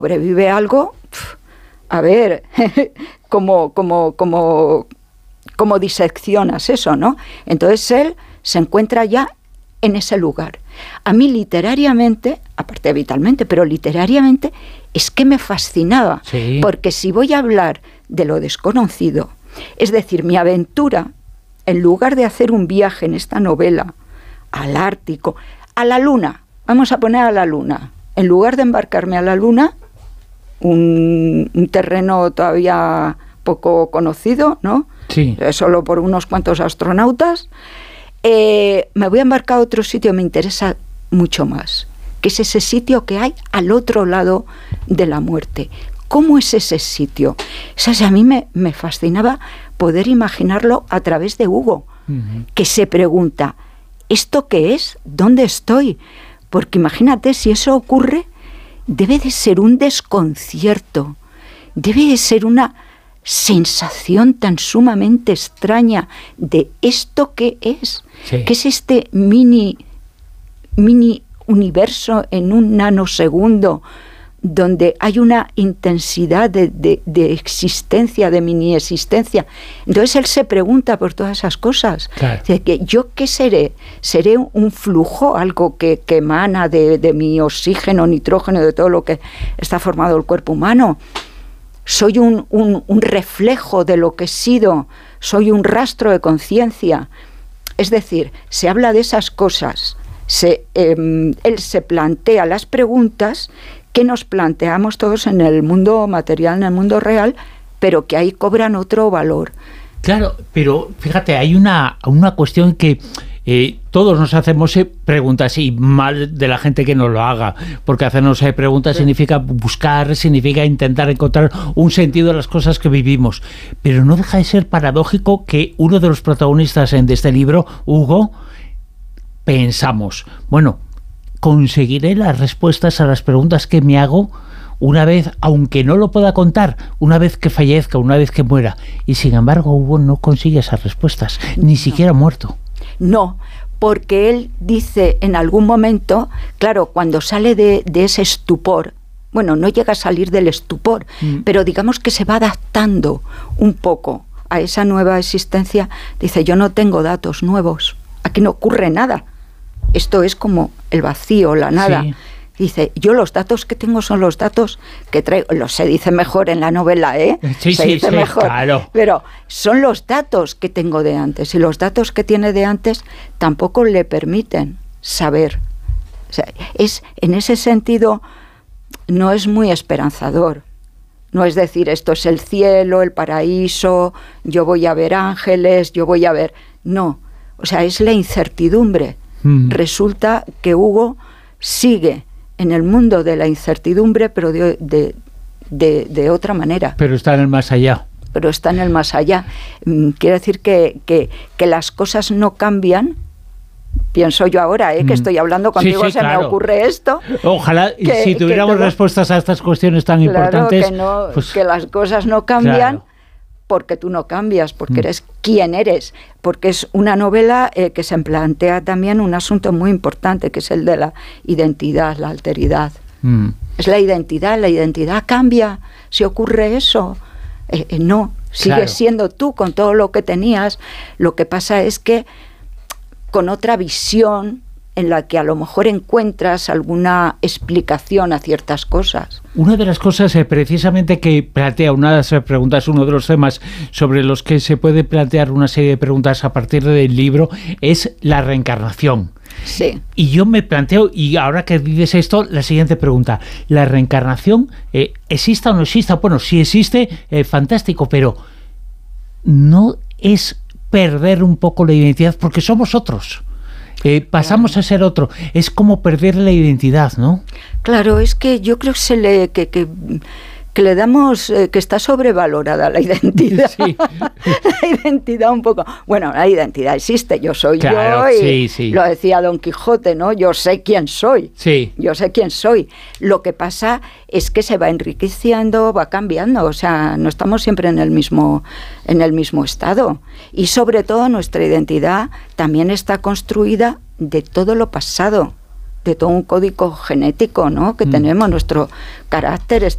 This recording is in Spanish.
sobrevive algo, a ver, ¿cómo diseccionas eso, no? Entonces él se encuentra ya en ese lugar. A mí literariamente, aparte vitalmente, pero literariamente, es que me fascinaba. Sí. Porque si voy a hablar de lo desconocido, es decir, mi aventura, en lugar de hacer un viaje en esta novela al Ártico, a la Luna, vamos a poner a la Luna, en lugar de embarcarme a la Luna, un terreno todavía poco conocido, ¿no? Sí. Solo por unos cuantos astronautas, me voy a embarcar a otro sitio que me interesa mucho más, que es ese sitio que hay al otro lado de la muerte. ¿Cómo es ese sitio? O sea, a mí me fascinaba poder imaginarlo a través de Hugo, que se pregunta, ¿esto qué es? ¿Dónde estoy? Porque imagínate, si eso ocurre, debe de ser un desconcierto, debe de ser una sensación tan sumamente extraña de esto que es, sí. que es este mini universo en un nanosegundo, donde hay una intensidad de existencia, de mini existencia. Entonces él se pregunta por todas esas cosas. Claro. Dice que ¿yo qué seré? ¿Seré un flujo, algo que emana de mi oxígeno, nitrógeno, de todo lo que está formado el cuerpo humano? ¿Soy un reflejo de lo que he sido? ¿Soy un rastro de conciencia? Es decir, se habla de esas cosas. Él se plantea las preguntas que nos planteamos todos en el mundo material, en el mundo real, pero que ahí cobran otro valor. Claro, pero fíjate, hay una cuestión que todos nos hacemos preguntas, y mal de la gente que nos lo haga, porque hacernos preguntas significa buscar, significa intentar encontrar un sentido de las cosas que vivimos. Pero no deja de ser paradójico que uno de los protagonistas de este libro, Hugo, pensamos, bueno, conseguiré las respuestas a las preguntas que me hago una vez, aunque no lo pueda contar, una vez que fallezca, una vez que muera. Y sin embargo, Hugo no consigue esas respuestas, ni siquiera muerto. No, porque él dice en algún momento, claro, cuando sale de ese estupor, bueno, no llega a salir del estupor, pero digamos que se va adaptando un poco a esa nueva existencia, dice, yo no tengo datos nuevos, aquí no ocurre nada. Esto es como el vacío, la nada. Sí. Dice, yo los datos que tengo son los datos que traigo. Se dice mejor en la novela, ¿eh? Sí, se dice mejor. Claro. Pero son los datos que tengo de antes. Y los datos que tiene de antes tampoco le permiten saber. O sea, en ese sentido, no es muy esperanzador. No es decir, esto es el cielo, el paraíso, yo voy a ver ángeles, yo voy a ver... No. O sea, es la incertidumbre. Resulta que Hugo sigue en el mundo de la incertidumbre, pero de otra manera. Pero está en el más allá. Pero está en el más allá. Quiere decir que las cosas no cambian. Pienso yo ahora, que estoy hablando contigo, sí, claro. Me ocurre esto. Ojalá, si tuviéramos respuestas a estas cuestiones tan importantes... Que las cosas no cambian... Claro. Porque tú no cambias, porque eres quien eres, porque es una novela que se plantea también un asunto muy importante, que es el de la identidad, la alteridad. Es la identidad cambia si ocurre eso. No, sigues siendo tú con todo lo que tenías, lo que pasa es que con otra visión en la que a lo mejor encuentras alguna explicación a ciertas cosas. Una de las cosas precisamente que plantea una de las preguntas, uno de los temas sobre los que se puede plantear una serie de preguntas a partir del libro, es la reencarnación. Sí. Y yo me planteo, y ahora que dices esto, la siguiente pregunta. ¿La reencarnación exista o no exista? Bueno, si existe, fantástico, pero ¿no es perder un poco la identidad? Porque somos otros. Pasamos a ser otro. Es como perder la identidad, ¿no? Claro, es que yo creo que le damos, que está sobrevalorada la identidad. Sí. La identidad un poco. Bueno, la identidad existe, yo soy yo, y lo decía Don Quijote, ¿no? Yo sé quién soy. Sí. Yo sé quién soy. Lo que pasa es que se va enriqueciendo, va cambiando, o sea, no estamos siempre en el mismo estado. Y sobre todo nuestra identidad también está construida de todo lo pasado, de todo un código genético, ¿no? Que tenemos, nuestro carácter está